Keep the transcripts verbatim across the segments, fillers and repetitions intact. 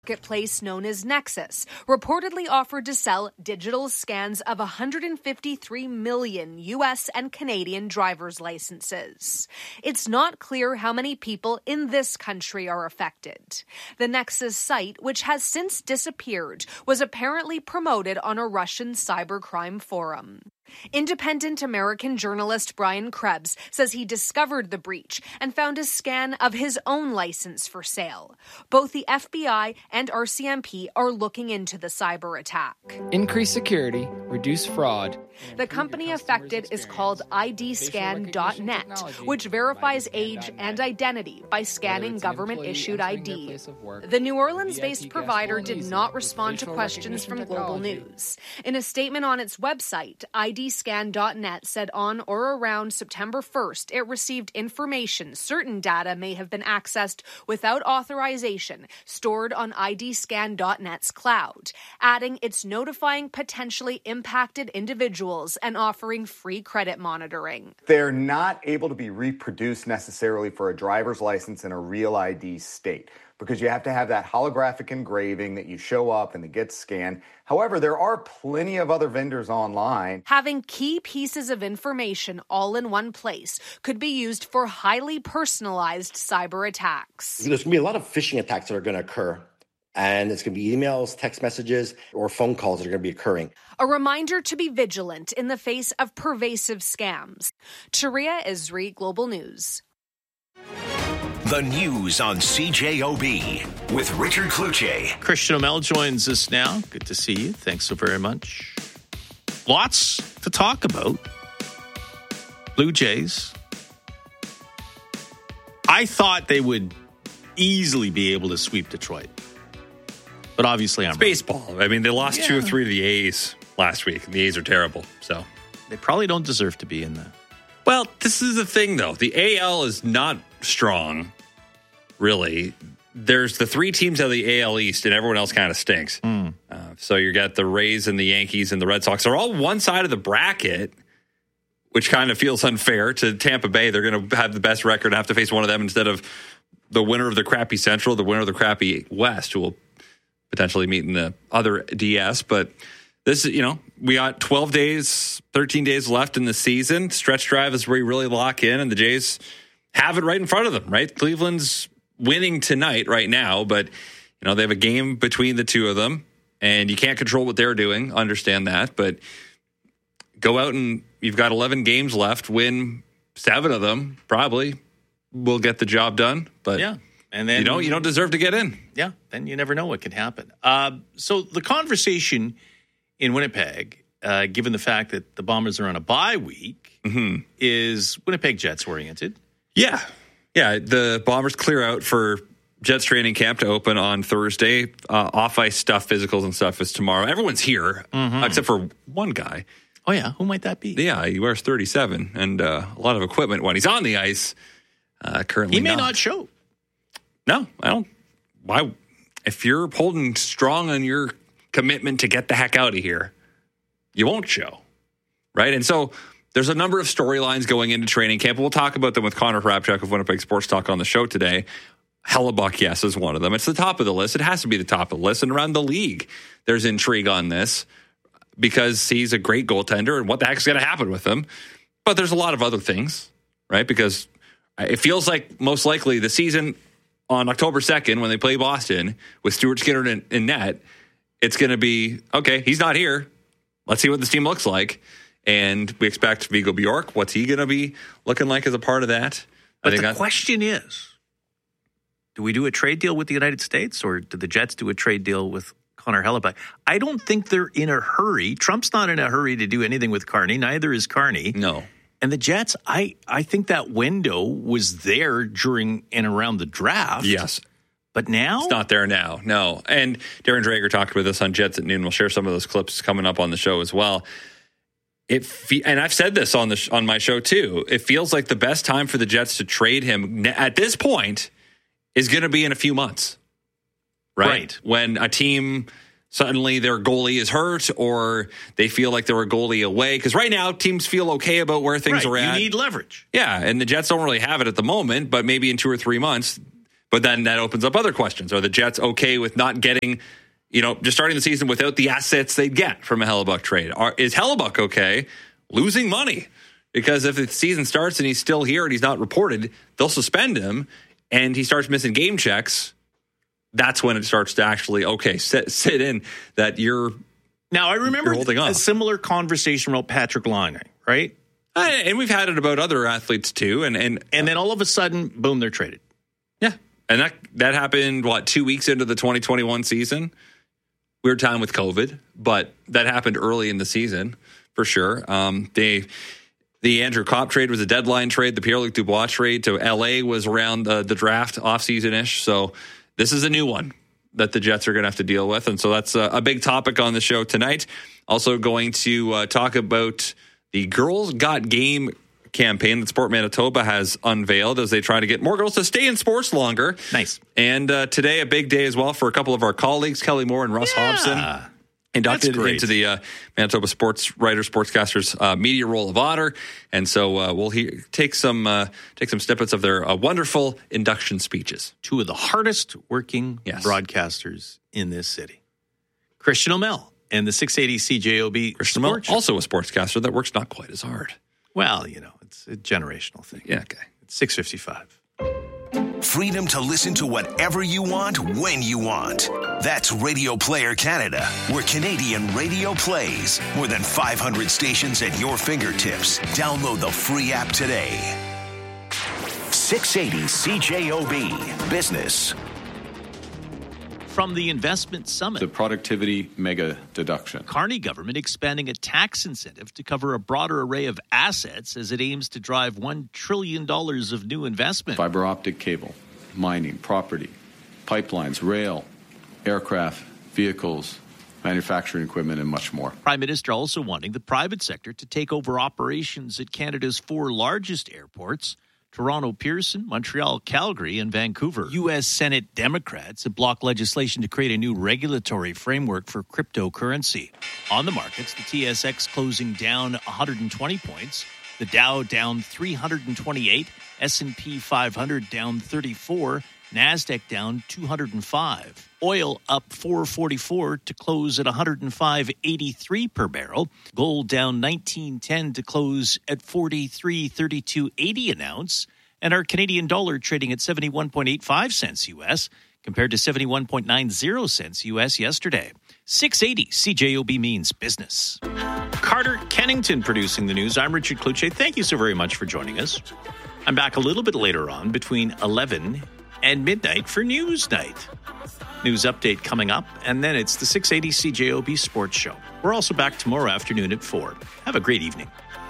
Marketplace known as Nexus reportedly offered to sell digital scans of one hundred fifty-three million U S and Canadian driver's licenses. It's not clear how many people in this country are affected. The Nexus site, which has since disappeared, was apparently promoted on a Russian cybercrime forum. Independent American journalist Brian Krebs says he discovered the breach and found a scan of his own license for sale. Both the F B I and R C M P are looking into the cyber attack. Increase security, reduce fraud. The company affected is called I D scan dot net, which verifies age and identity by scanning government-issued I D. The New Orleans-based provider did not respond to questions from Global News. In a statement on its website, I D scan dot net said on or around September first, it received information certain data may have been accessed without authorization stored on I D scan dot net's cloud, adding it's notifying potentially impacted individuals and offering free credit monitoring. They're not able to be reproduced necessarily for a driver's license in a real I D state, because you have to have that holographic engraving that you show up and it gets scanned. However, there are plenty of other vendors online. Having key pieces of information all in one place could be used for highly personalized cyber attacks. There's going to be a lot of phishing attacks that are going to occur. And it's going to be emails, text messages, or phone calls that are going to be occurring. A reminder to be vigilant in the face of pervasive scams. Taria Isri, Global News. The news on C J O B with Richard Kluche. Christian O'Mell joins us now. Good to see you. Thanks so very much. Lots to talk about. Blue Jays. I thought they would easily be able to sweep Detroit. But obviously I'm it's baseball. I mean, they lost yeah. two or three to the A's last week. And the A's are terrible. So they probably don't deserve to be in the... Well, this is the thing, though. The A L is not strong, really. There's the three teams out of the A L East, and everyone else kind of stinks. Mm. Uh, so you got the Rays and the Yankees and the Red Sox. They're all one side of the bracket, which kind of feels unfair to Tampa Bay. They're going to have the best record and have to face one of them instead of the winner of the crappy Central, the winner of the crappy West, who will potentially meet in the other D S. But this is, you know, we got twelve days, thirteen days left in the season. Stretch drive is where you really lock in, and the Jays have it right in front of them, right? Cleveland's winning tonight right now, but, you know, they have a game between the two of them, and you can't control what they're doing. Understand that, but go out and you've got eleven games left, win seven of them, probably will get the job done. But yeah. And then you don't you don't deserve to get in. Yeah, then you never know what can happen. Uh, so the conversation in Winnipeg, uh, given the fact that the Bombers are on a bye week, mm-hmm. is Winnipeg Jets oriented. Yeah, yeah. The Bombers clear out for Jets training camp to open on Thursday. Uh, off ice stuff, physicals and stuff is tomorrow. Everyone's here mm-hmm. except for one guy. Oh yeah, who might that be? Yeah, he wears thirty-seven and uh, a lot of equipment when he's on the ice. Uh, currently, he may not. not show. No, I don't. Why? If you're holding strong on your commitment to get the heck out of here, you won't show, right? And so there's a number of storylines going into training camp. We'll talk about them with Connor Hrabchuk of Winnipeg Sports Talk on the show today. Hellebuck, yes, is one of them. It's the top of the list. It has to be the top of the list. And around the league, there's intrigue on this because he's a great goaltender, and what the heck is going to happen with him? But there's a lot of other things, right? Because it feels like most likely the season on October second, when they play Boston with Stuart Skinner in, in net, it's going to be, okay, he's not here. Let's see what this team looks like. And we expect Viggo Bjork. What's he going to be looking like as a part of that? But I think the question is, do we do a trade deal with the United States, or do the Jets do a trade deal with Connor Hellebuck? I don't think they're in a hurry. Trump's not in a hurry to do anything with Carney. Neither is Carney. No. And the Jets, I, I think that window was there during and around the draft. Yes. But now? It's not there now, no. And Darren Drager talked with us on Jets at noon. We'll share some of those clips coming up on the show as well. It fe- and I've said this on the sh- on my show too. It feels like the best time for the Jets to trade him at this point is going to be in a few months, right? Right. When a team suddenly their goalie is hurt, or they feel like they're a goalie away. Because right now, teams feel okay about where things right. are at. You need leverage. Yeah, and the Jets don't really have it at the moment, but maybe in two or three months, But then that opens up other questions. Are the Jets okay with not getting, you know, just starting the season without the assets they'd get from a Hellebuyck trade? Are, is Hellebuyck okay losing money? Because if the season starts and he's still here and he's not reported, they'll suspend him and he starts missing game checks. That's when it starts to actually, okay, sit, sit in that you're Now, I remember holding on. A similar conversation about Patrick Laine, right? And we've had it about other athletes too. And, and, and then all of a sudden, boom, they're traded. Yeah. And that that happened, what, two weeks into the twenty twenty-one season? Weird time with COVID, but that happened early in the season for sure. Um, they, the Andrew Kopp trade was a deadline trade. The Pierre-Luc Dubois trade to L A was around the, the draft offseason-ish. So this is a new one that the Jets are going to have to deal with. And so that's a, a big topic on the show tonight. Also going to uh, talk about the Girls Got Game campaign that Sport Manitoba has unveiled as they try to get more girls to stay in sports longer. Nice. And uh, today, a big day as well for a couple of our colleagues, Kelly Moore and Russ yeah. Hobson, inducted into the uh, Manitoba Sports Writers, Sportscasters uh, Media Roll of Honor. And so uh, we'll he- take some uh, take some snippets of their uh, wonderful induction speeches. Two of the hardest working yes. broadcasters in this city. Christian O'Mell and the six eighty C J O B. Christian O'Mell, also a sportscaster that works not quite as hard. Well, you know, it's a generational thing. Yeah, okay. It's six fifty-five. Freedom to listen to whatever you want, when you want. That's Radio Player Canada, where Canadian radio plays. More than five hundred stations at your fingertips. Download the free app today. six eighty C J O B Business. From the Investment Summit. The productivity mega deduction. Carney government expanding a tax incentive to cover a broader array of assets as it aims to drive one trillion dollars of new investment. Fiber optic cable, mining, property, pipelines, rail, aircraft, vehicles, manufacturing equipment, and much more. Prime Minister also wanting the private sector to take over operations at Canada's four largest airports, Toronto, Pearson, Montreal, Calgary, and Vancouver. U S Senate Democrats have blocked legislation to create a new regulatory framework for cryptocurrency. On the markets, the T S X closing down one hundred twenty points, the Dow down three hundred twenty-eight, S and P five hundred down thirty-four, NASDAQ down two hundred five. Oil up four forty-four to close at one hundred five eighty-three per barrel. Gold down nineteen ten to close at forty-three thirty-two eighty an ounce. And our Canadian dollar trading at seventy-one point eight five cents U S compared to seventy-one point nine zero cents U S yesterday. six eighty C J O B means business. Carter Kennington producing the news. I'm Richard Cloutier. Thank you so very much for joining us. I'm back a little bit later on between eleven and midnight for News Night. News update coming up, and then it's the six eighty C J O B Sports Show. We're also back tomorrow afternoon at four. Have a great evening.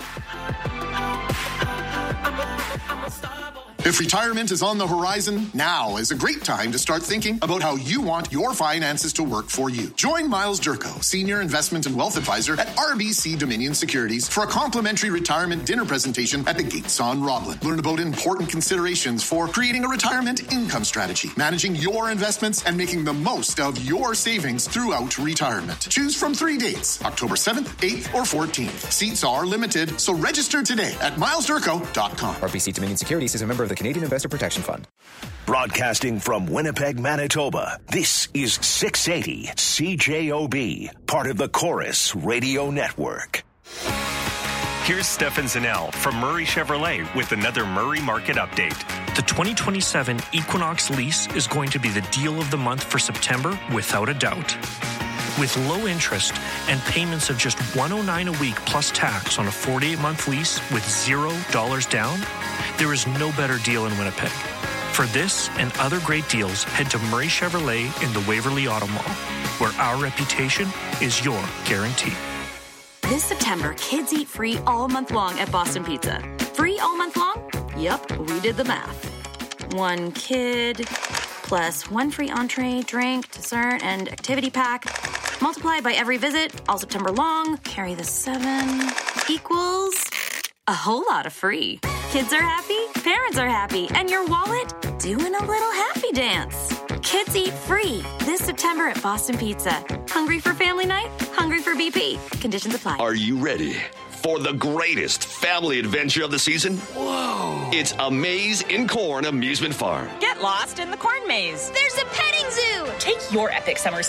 If retirement is on the horizon, now is a great time to start thinking about how you want your finances to work for you. Join Miles Durko, Senior Investment and Wealth Advisor at R B C Dominion Securities for a complimentary retirement dinner presentation at the Gates on Roblin. Learn about important considerations for creating a retirement income strategy, managing your investments, and making the most of your savings throughout retirement. Choose from three dates, October seventh, eighth, or fourteenth. Seats are limited, so register today at miles durko dot com. R B C Dominion Securities is a member of the Canadian Investor Protection Fund. Broadcasting from Winnipeg, Manitoba, this is six eighty C J O B, part of the Chorus Radio Network. Here's Stefan Zanell from Murray Chevrolet with another Murray Market Update. The twenty twenty-seven Equinox lease is going to be the deal of the month for September, without a doubt. With low interest and payments of just one hundred nine dollars a week plus tax on a forty-eight month lease with zero dollars down, there is no better deal in Winnipeg. For this and other great deals, head to Murray Chevrolet in the Waverly Auto Mall, where our reputation is your guarantee. This September, kids eat free all month long at Boston Pizza. Free all month long? Yep, we did the math. One kid plus one free entree, drink, dessert, and activity pack. Multiply by every visit, all September long, carry the seven, equals a whole lot of free. Kids are happy, parents are happy, and your wallet doing a little happy dance. Kids eat free this September at Boston Pizza. Hungry for family night? Hungry for B P? Conditions apply. Are you ready for the greatest family adventure of the season? Whoa. It's A Maze in Corn Amusement Farm. Get lost in the corn maze. There's a petting zoo. Take your epic summer